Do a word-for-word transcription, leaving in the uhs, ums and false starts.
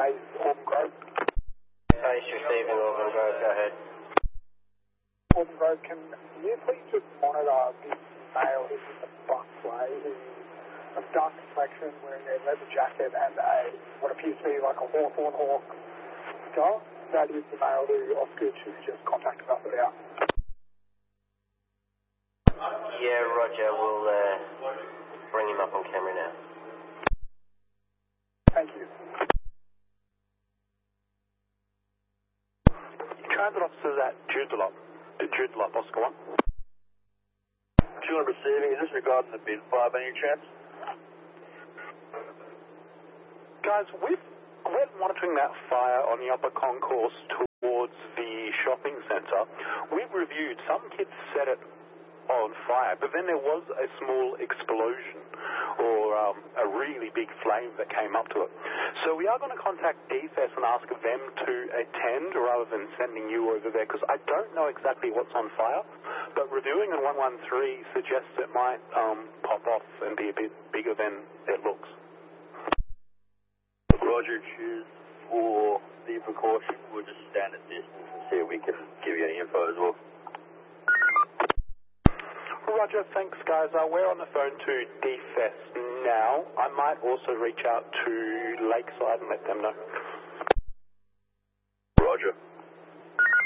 Base, Auburn Grove. Base receiving Auburn Grove, go ahead. Auburn Grove, can you please just monitor this male who's in the front way, who's of dark complexion, wearing a leather jacket and a, what appears to be like a Hawthorne Hawk scarf? That is the male who Oscar who just contacted us about. Yeah, Roger, we'll uh, bring him up on camera now. Thank you. Transit officers at Joondalup. Joondalup, Oscar one. Joondalup receiving, is this regarding the bin fire by any chance? Guys, we've, we're monitoring that fire on the upper concourse towards the shopping centre. We've reviewed, some kids set it on fire, but then there was a small explosion or um, a really big flame that came up to it. So we are going to contact D F E S and ask them to attend rather than sending you over there, because I don't know exactly what's on fire, but reviewing in one one three suggests it might um, pop off and be a bit bigger than it looks. Roger, choose for the precaution. We'll just stand at distance and see if we can give you any info as well. Roger, thanks guys. Uh, we're on the phone to D F E S now. I might also reach out to Lakeside and let them know.